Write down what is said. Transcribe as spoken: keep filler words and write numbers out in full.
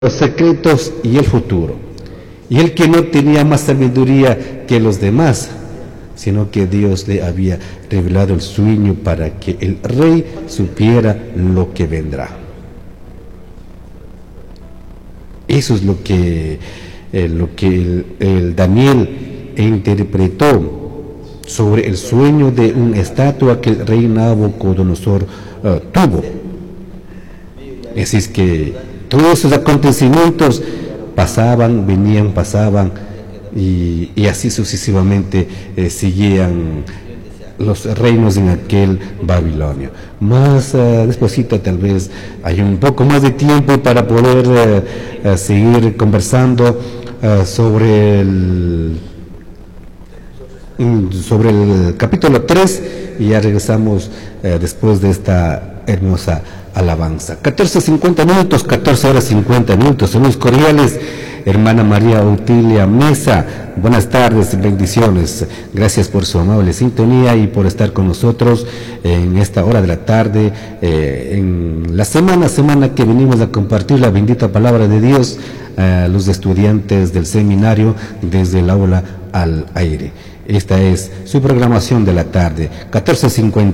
los secretos y el futuro. Y el que no tenía más sabiduría que los demás, sino que Dios le había revelado el sueño para que el rey supiera lo que vendrá. Eso es lo que, eh, lo que el, el Daniel interpretó sobre el sueño de una estatua que el rey Nabucodonosor uh, tuvo. Así es que todos esos acontecimientos pasaban, venían, pasaban y, y así sucesivamente eh, seguían los reinos en aquel Babilonia. Más uh, despuesito tal vez hay un poco más de tiempo para poder uh, uh, seguir conversando uh, sobre el sobre el capítulo tres y ya regresamos uh, después de esta hermosa alabanza. catorce cincuenta minutos, catorce horas cincuenta minutos. Saludos cordiales, hermana María Utilia Mesa. Buenas tardes, bendiciones. Gracias por su amable sintonía y por estar con nosotros en esta hora de la tarde, eh, en la semana, semana que venimos a compartir la bendita palabra de Dios a los estudiantes del seminario desde el aula al aire. Esta es su programación de la tarde, catorce cincuenta.